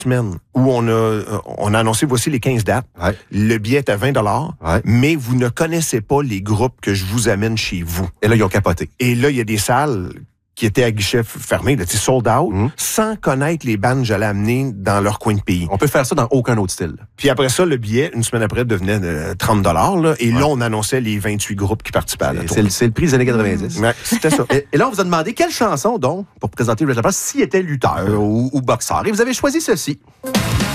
semaine où on a annoncé, voici les 15 dates. Ouais. Le billet est à 20 $, mais vous ne connaissez pas les groupes que je vous amène chez vous. Et là, ils ont capoté. Et là, il y a des salles qui étaient à guichet fermé, là, sold out, sans connaître les bandes que j'allais amener dans leur coin de pays. On peut faire ça dans aucun autre style. Puis après ça, le billet, une semaine après, devenait 30 $. Là, et là, on annonçait les 28 groupes qui participaient à la tournée. C'est le prix des années 90. Ouais, c'était ça. Et là, on vous a demandé quelle chanson, donc, pour présenter Red Hot, s'il était lutteur ou boxeur. Et vous avez choisi ceci.